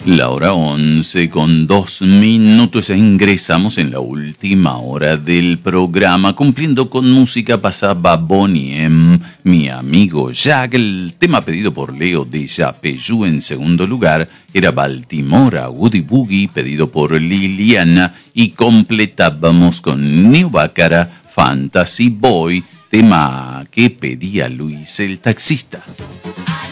La hora 11 con 2 minutos e ingresamos en la última hora del programa. Cumpliendo con música pasaba Bonnie M, Mi Amigo Jack. El tema pedido por Leo de Yapeyú en segundo lugar era Baltimora Woody Boogie, pedido por Liliana. Y completábamos con New Bacara, Fantasy Boy, tema que pedía Luis el taxista.